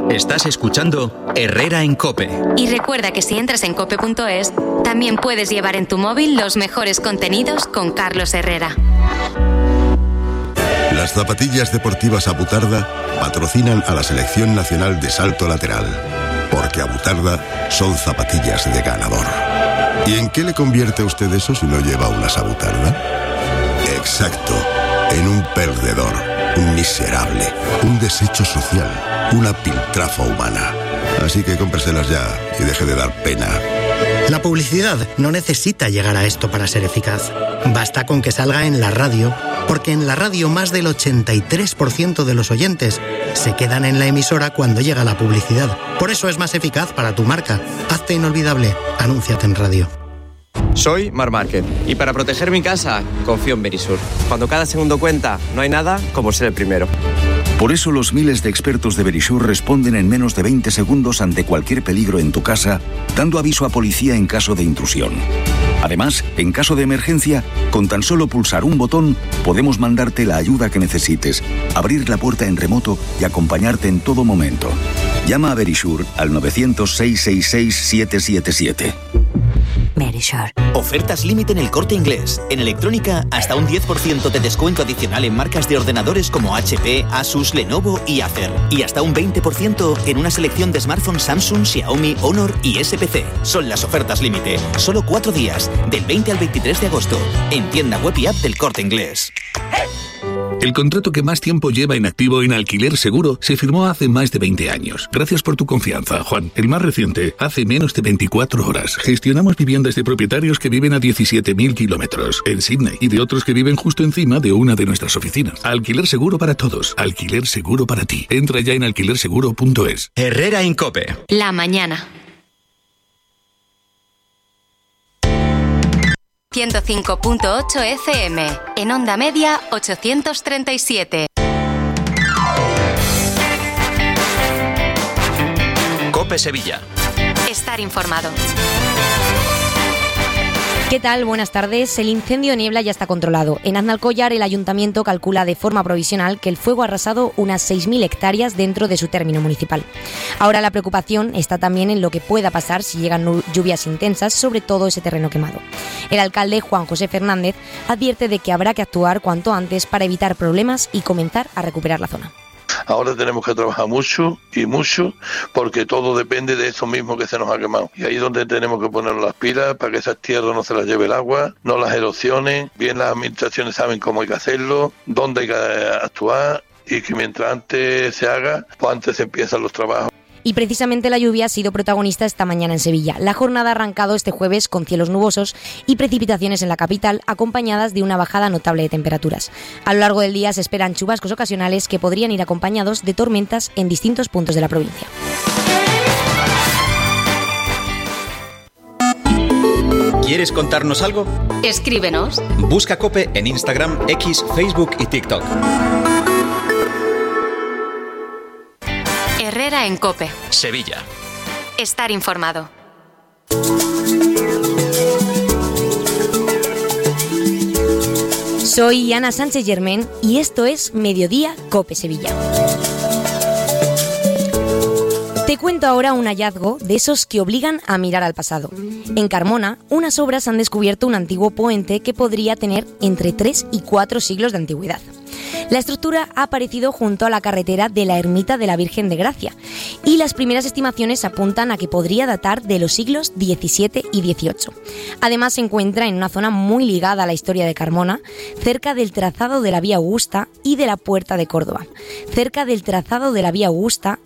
Estás escuchando Herrera en COPE. Y recuerda que si entras en cope.es, también puedes llevar en tu móvil los mejores contenidos con Carlos Herrera. Las zapatillas deportivas Abutarda patrocinan a la Selección Nacional de Salto Lateral, porque Abutarda son zapatillas de ganador. ¿Y en qué le convierte a usted eso si no lleva unas Abutarda? Exacto, en un perdedor, un miserable, un desecho social, una piltrafa humana. Así que cómpreselas ya y deje de dar pena. La publicidad no necesita llegar a esto para ser eficaz. Basta con que salga en la radio, porque en la radio más del 83% de los oyentes se quedan en la emisora cuando llega la publicidad. Por eso es más eficaz para tu marca. Hazte inolvidable. Anúnciate en radio. Soy Mar Márquez y para proteger mi casa confío en Verisur. Cuando cada segundo cuenta, no hay nada como ser el primero. Por eso los miles de expertos de Verisur responden en menos de 20 segundos ante cualquier peligro en tu casa, dando aviso a policía en caso de intrusión. Además, en caso de emergencia, con tan solo pulsar un botón, podemos mandarte la ayuda que necesites, abrir la puerta en remoto y acompañarte en todo momento. Llama a Verisur al 900-666-777. Verisur. Ofertas límite en El Corte Inglés. En electrónica, hasta un 10% de descuento adicional en marcas de ordenadores como HP, Asus, Lenovo y Acer. Y hasta un 20% en una selección de smartphones Samsung, Xiaomi, Honor y SPC. Son las ofertas límite. Solo 4 días, del 20 al 23 de agosto. En tienda web y app del Corte Inglés. El contrato que más tiempo lleva en activo en Alquiler Seguro se firmó hace más de 20 años. Gracias por tu confianza, Juan. El más reciente, hace menos de 24 horas. Gestionamos viviendas de propietarios que viven a 17.000 kilómetros en Sydney y de otros que viven justo encima de una de nuestras oficinas. Alquiler Seguro para todos. Alquiler Seguro para ti. Entra ya en alquilerseguro.es. Herrera en COPE. La mañana. 105.8 FM. En onda media 837. COPE Sevilla. Estar informado. ¿Qué tal? Buenas tardes. El incendio de niebla ya está controlado. En Aznalcóllar, el ayuntamiento calcula de forma provisional que el fuego ha arrasado unas 6.000 hectáreas dentro de su término municipal. Ahora la preocupación está también en lo que pueda pasar si llegan lluvias intensas sobre todo ese terreno quemado. El alcalde, Juan José Fernández, advierte de que habrá que actuar cuanto antes para evitar problemas y comenzar a recuperar la zona. Ahora tenemos que trabajar mucho, porque todo depende de eso mismo que se nos ha quemado. Y ahí es donde tenemos que poner las pilas para que esas tierras no se las lleve el agua, no las erosionen. Bien, las administraciones saben cómo hay que hacerlo, dónde hay que actuar, y que mientras antes se haga, pues antes empiezan los trabajos. Y precisamente la lluvia ha sido protagonista esta mañana en Sevilla. La jornada ha arrancado este jueves con cielos nubosos y precipitaciones en la capital, acompañadas de una bajada notable de temperaturas. A lo largo del día se esperan chubascos ocasionales que podrían ir acompañados de tormentas en distintos puntos de la provincia. ¿Quieres contarnos algo? Escríbenos. Busca COPE en Instagram, X, Facebook y TikTok. Herrera en COPE. Sevilla. Estar informado. Soy Ana Sánchez Germán y esto es Mediodía COPE Sevilla. Te cuento ahora un hallazgo de esos que obligan a mirar al pasado. En Carmona, unas obras han descubierto un antiguo puente que podría tener entre 3 y 4 siglos de antigüedad. La estructura ha aparecido junto a la carretera de la Ermita de la Virgen de Gracia y las primeras estimaciones apuntan a que podría datar de los siglos XVII y XVIII. Además se encuentra en una zona muy ligada a la historia de Carmona, cerca del trazado de la Vía Augusta y de la Puerta de Córdoba. Cerca del trazado de la Vía Augusta